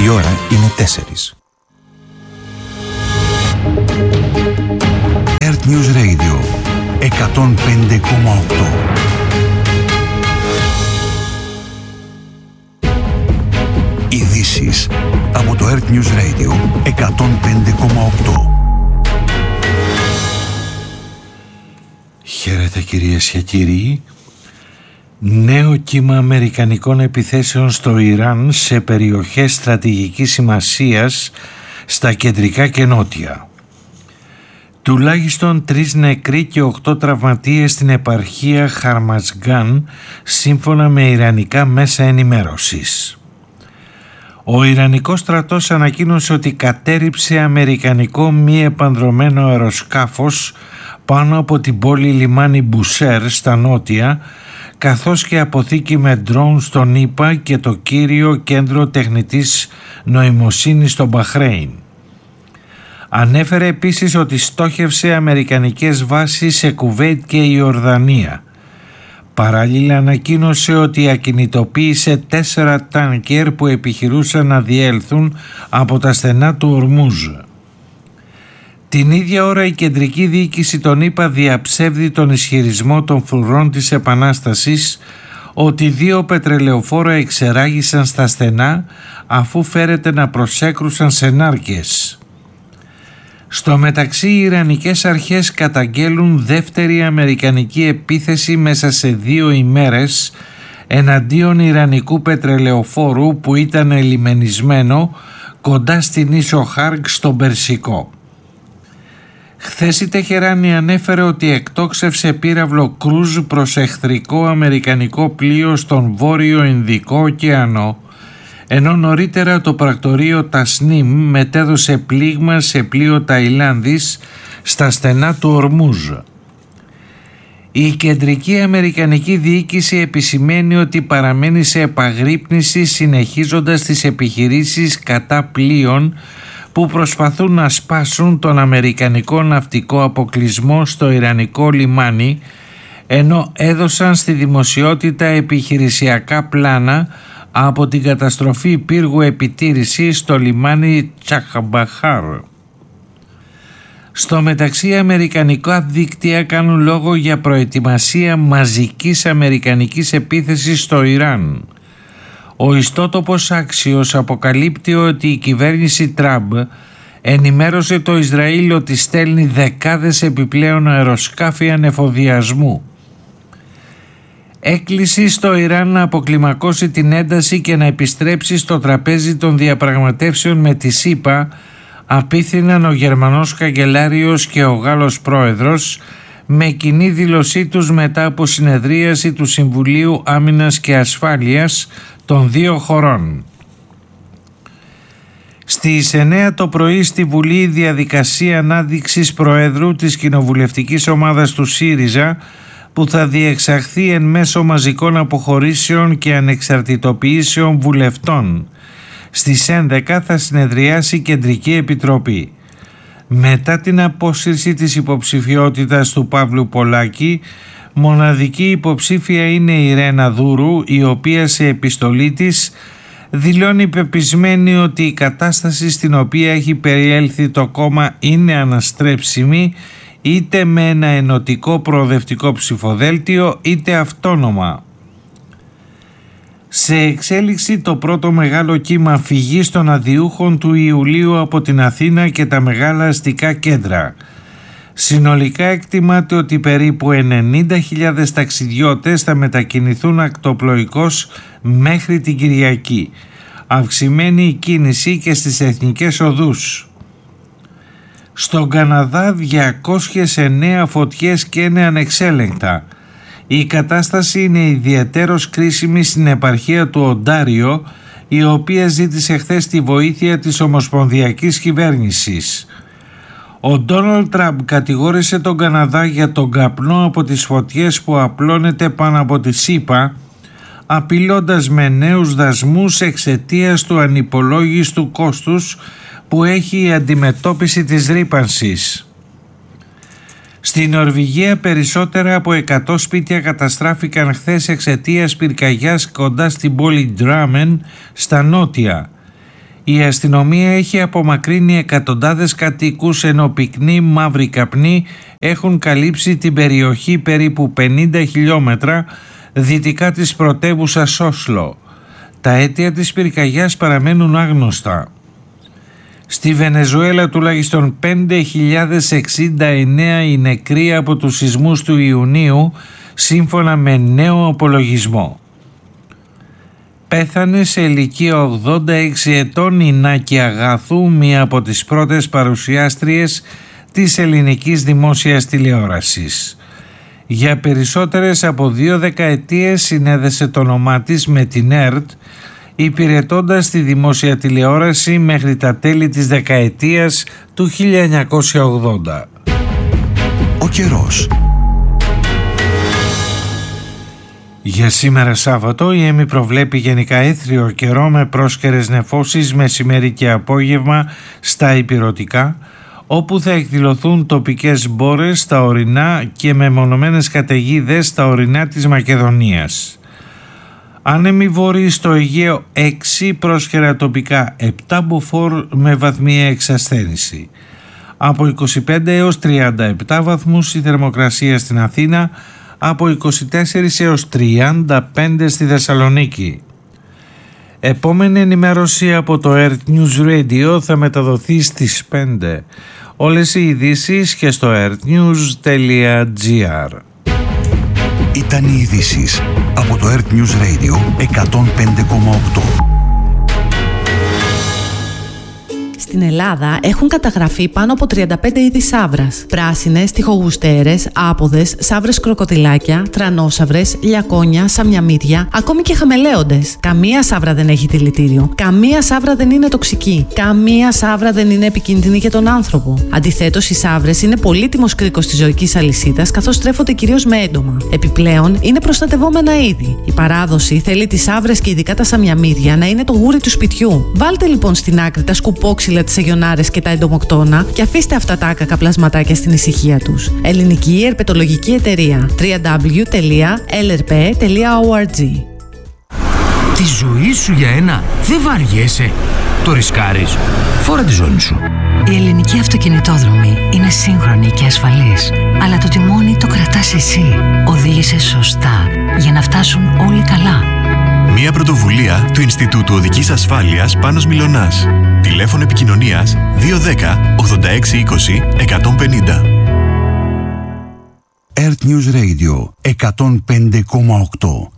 Η ώρα είναι 4. Earth News Radio 105,8. Ειδήσεις από το Earth News Radio 105,8. Χαίρετε κυρίες και κύριοι. Νέο κύμα αμερικανικών επιθέσεων στο Ιράν σε περιοχές στρατηγικής σημασίας στα κεντρικά και νότια. Τουλάχιστον 3 νεκροί και 8 τραυματίες στην επαρχία Χαρμαζγκάν, σύμφωνα με ιρανικά μέσα ενημέρωσης. Ο Ιρανικός στρατός ανακοίνωσε ότι κατέρριψε αμερικανικό μη επανδρωμένο αεροσκάφος πάνω από την πόλη λιμάνι Μπουσέρ στα νότια, καθώς και αποθήκη με ντρόουν στον ΗΠΑ και το κύριο κέντρο τεχνητής νοημοσύνης στο Μπαχρέιν. Ανέφερε επίσης ότι στόχευσε αμερικανικές βάσεις σε Κουβέιτ και Ιορδανία. Παράλληλα ανακοίνωσε ότι ακινητοποίησε 4 τάνκερ που επιχειρούσαν να διέλθουν από τα στενά του Ορμούζ. Την ίδια ώρα η κεντρική διοίκηση των ΗΠΑ διαψεύδει τον ισχυρισμό των φρουρών της Επανάστασης ότι 2 πετρελαιοφόρα εξεράγησαν στα στενά αφού φέρεται να προσέκρουσαν σε νάρκες. Στο μεταξύ οι Ιρανικές αρχές καταγγέλουν δεύτερη αμερικανική επίθεση μέσα σε 2 ημέρες εναντίον Ιρανικού πετρελαιοφόρου που ήταν ελιμενισμένο κοντά στην ίσο Χάργκ στον Περσικό. Χθες η Τεχεράνη ανέφερε ότι εκτόξευσε πύραυλο κρούζ προς εχθρικό αμερικανικό πλοίο στον Βόρειο Ινδικό ωκεανό, ενώ νωρίτερα το πρακτορείο Τασνίμ μετέδωσε πλήγμα σε πλοίο Ταϊλάνδης στα στενά του Ορμούζ. Η κεντρική αμερικανική διοίκηση επισημαίνει ότι παραμένει σε επαγρύπνηση συνεχίζοντας τις επιχειρήσεις κατά πλοίων που προσπαθούν να σπάσουν τον αμερικανικό ναυτικό αποκλεισμό στο ιρανικό λιμάνι, ενώ έδωσαν στη δημοσιότητα επιχειρησιακά πλάνα από την καταστροφή πύργου επιτήρησης στο λιμάνι Τσαχαμπαχάρ. Στο μεταξύ αμερικανικά δίκτυα κάνουν λόγο για προετοιμασία μαζικής αμερικανικής επίθεσης στο Ιράν. Ο ιστότοπος Άξιος αποκαλύπτει ότι η κυβέρνηση Τραμπ ενημέρωσε το Ισραήλ ότι στέλνει δεκάδες επιπλέον αεροσκάφη ανεφοδιασμού. Έκκληση στο Ιράν να αποκλιμακώσει την ένταση και να επιστρέψει στο τραπέζι των διαπραγματεύσεων με τη ΣΥΠΑ απίθυναν ο Γερμανός καγκελάριος και ο Γάλλος πρόεδρος με κοινή δήλωσή τους μετά από συνεδρίαση του Συμβουλίου Άμυνας και Ασφάλειας των 2 χωρών. Στις 9 το πρωί στη Βουλή η διαδικασία ανάδειξης Προέδρου της κοινοβουλευτικής ομάδας του ΣΥΡΙΖΑ που θα διεξαχθεί εν μέσω μαζικών αποχωρήσεων και ανεξαρτητοποιήσεων βουλευτών. Στις 11 θα συνεδριάσει η Κεντρική Επιτροπή. Μετά την απόσυρση της υποψηφιότητας του Παύλου Πολάκη, μοναδική υποψήφια είναι η Ρένα Δούρου, η οποία σε επιστολή της δηλώνει πεπισμένη ότι η κατάσταση στην οποία έχει περιέλθει το κόμμα είναι αναστρέψιμη, είτε με ένα ενωτικό προοδευτικό ψηφοδέλτιο είτε αυτόνομα. Σε εξέλιξη το πρώτο μεγάλο κύμα φυγής των αδιούχων του Ιουλίου από την Αθήνα και τα μεγάλα αστικά κέντρα. Συνολικά εκτιμάται ότι περίπου 90.000 ταξιδιώτες θα μετακινηθούν ακτοπλοϊκώς μέχρι την Κυριακή. Αυξημένη η κίνηση και στις εθνικές οδούς. Στον Καναδά 209 φωτιές καίνε ανεξέλεγκτα. Η κατάσταση είναι ιδιαιτέρως κρίσιμη στην επαρχία του Οντάριο, η οποία ζήτησε χθες τη βοήθεια της ομοσπονδιακής κυβέρνησης. Ο Ντόναλντ Τραμπ κατηγόρησε τον Καναδά για τον καπνό από τις φωτιές που απλώνεται πάνω από τη ΣΥΠΑ, απειλώντας με νέους δασμούς εξαιτίας του ανυπολόγιστου κόστους που έχει η αντιμετώπιση της ρύπανσης. Στην Νορβηγία περισσότερα από 100 σπίτια καταστράφηκαν χθες εξαιτίας πυρκαγιάς κοντά στην πόλη Ντράμεν στα νότια. Η αστυνομία έχει απομακρύνει εκατοντάδες κατοίκους, ενώ πυκνοί μαύροι καπνοί έχουν καλύψει την περιοχή περίπου 50 χιλιόμετρα δυτικά της πρωτεύουσας Όσλο. Τα αίτια της πυρκαγιάς παραμένουν άγνωστα. Στη Βενεζουέλα τουλάχιστον 5.069 οι νεκροί από τους σεισμούς του Ιουνίου, σύμφωνα με νέο απολογισμό. Πέθανε σε ηλικία 86 ετών η Νάκη Αγάθου, μία από τις πρώτες παρουσιάστριες της ελληνικής δημόσιας τηλεόρασης. Για περισσότερες από 2 δεκαετίες συνέδεσε το όνομά της με την ΕΡΤ, υπηρετώντας τη δημόσια τηλεόραση μέχρι τα τέλη της δεκαετίας του 1980. Ο καιρός. Για σήμερα Σάββατο η ΕΜΗ προβλέπει γενικά έθριο καιρό με πρόσκαιρες νεφώσεις μεσημέρι και απόγευμα στα ηπειρωτικά, όπου θα εκδηλωθούν τοπικές μπόρες στα ορεινά και μεμονωμένες καταιγίδες στα ορεινά της Μακεδονίας. Άνεμοι βόρειοι στο Αιγαίο 6, πρόσκαιρα τοπικά 7 μποφόρ με βαθμία εξασθένηση. Από 25 έως 37 βαθμούς η θερμοκρασία στην Αθήνα, από 24 έως 35 στη Θεσσαλονίκη. Επόμενη ενημέρωση από το Earth News Radio θα μεταδοθεί στις 5. Όλες οι ειδήσεις και στο earthnews.gr. Ήταν οι ειδήσεις από το Earth News Radio 105,8. Στην Ελλάδα έχουν καταγραφεί πάνω από 35 είδη σαύρας. Πράσινες, τοιχογουστέρες, άποδες, σαύρες κροκοδιλάκια, τρανόσαυρες, λιακόνια, σαμιαμίδια, ακόμη και χαμελέοντες. Καμία σαύρα δεν έχει δηλητήριο. Καμία σαύρα δεν είναι τοξική. Καμία σαύρα δεν είναι επικίνδυνη για τον άνθρωπο. Αντιθέτως, οι σαύρες είναι πολύτιμος κρίκος της ζωικής αλυσίδας, καθώς τρέφονται κυρίως με έντομα. Επιπλέον, είναι προστατευόμενα είδη. Η παράδοση θέλει τις σαύρες και ειδικά τα σαμιαμίδια να είναι το γούρι του σπιτιού. Βάλτε λοιπόν στην άκρη τα σκουπόξυλα, τις αγιονάρες και τα εντομοκτώνα και αφήστε αυτά τα άκακα πλασματάκια στην ησυχία τους. Ελληνική Ερπετολογική Εταιρεία. www.lrp.org. Τη ζωή σου για ένα δεν βαριέσαι. Το ρισκάρεις. Φόρα τη ζώνη σου. Η ελληνική αυτοκινητόδρομη είναι σύγχρονη και ασφαλής. Αλλά το τιμόνι το κρατάς εσύ. Οδήγησε σωστά για να φτάσουν όλοι καλά. Μια πρωτοβουλία του Ινστιτούτου Οδικής Ασφάλειας Πάνος Μιλωνάς. Τηλέφωνο επικοινωνίας 210 86 20 150. Earth News Radio 105,8.